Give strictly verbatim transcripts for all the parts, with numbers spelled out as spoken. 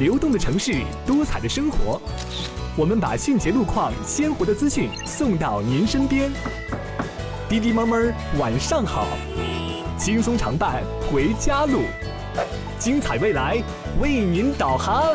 流动的城市，多彩的生活。我们把迅捷路况、鲜活的资讯送到您身边。滴滴猫猫晚上好，轻松常伴回家路，精彩未来为您导航。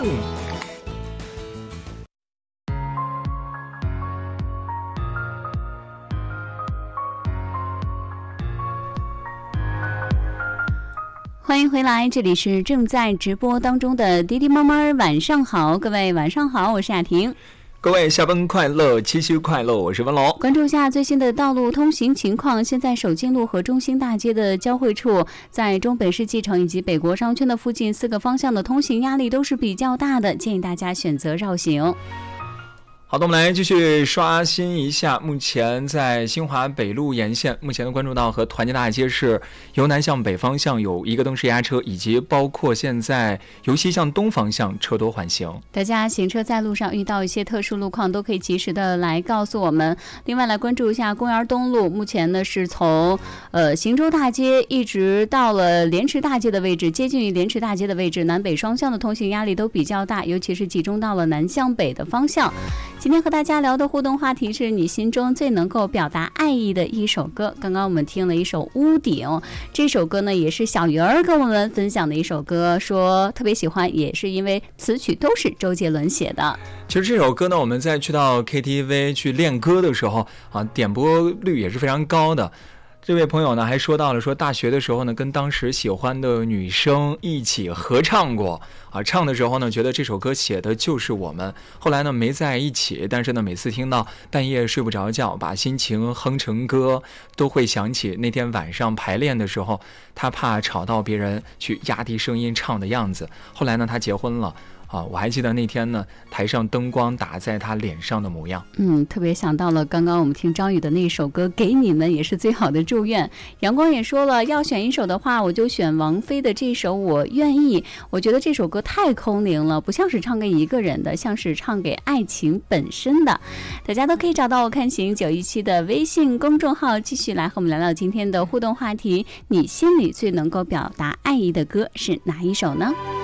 欢迎回来，这里是正在直播当中的滴滴猫猫晚上好，各位晚上好，我是雅婷。 各位下班快乐，七夕快乐，我是文龙。 关注一下最新的道路通行情况。现在首金路和中兴大街的交汇处，在中北世纪城以及北国商圈的附近四个方向的通行压力都是比较大的，建议大家选择绕行。 好的，我们来继续刷新一下，目前在新华北路沿线，目前的关注到和团结大街是由南向北方向有一个灯式压车，以及包括现在由西向东方向车多缓行。 大家行车在路上遇到一些特殊路况，都可以及时的来告诉我们。另外来关注一下公园东路，目前呢是从呃行舟大街一直到了莲池大街的位置，接近于莲池大街的位置，南北双向的通行压力都比较大，尤其是集中到了南向北的方向。今天和大家聊的互动话题是你心中最能够表达爱意的一首歌。刚刚我们听了一首《屋顶》，这首歌呢也是小鱼儿跟我们分享的一首歌，说特别喜欢，也是因为词曲都是周杰伦写的。 其实这首歌呢，我们在去到 K T V 去练歌的时候啊，点播率也是非常高的。这位朋友呢还说到了，说大学的时候呢跟当时喜欢的女生一起合唱过啊，唱的时候呢觉得这首歌写的就是我们，后来呢没在一起，但是呢每次听到半夜睡不着觉，把心情哼成歌，都会想起那天晚上排练的时候，他怕吵到别人去压低声音唱的样子。后来呢他结婚了啊，我还记得那天呢，台上灯光打在他脸上的模样。 嗯，特别想到了刚刚我们听张宇的那一首歌《给你们》，也是最好的祝愿。阳光也说了，要选一首的话，我就选王菲的这首《我愿意》。我觉得这首歌太空灵了，不像是唱给一个人的，像是唱给爱情本身的。大家都可以找到我看行九一七的微信公众号，继续来和我们聊聊今天的互动话题：你心里最能够表达爱意的歌是哪一首呢？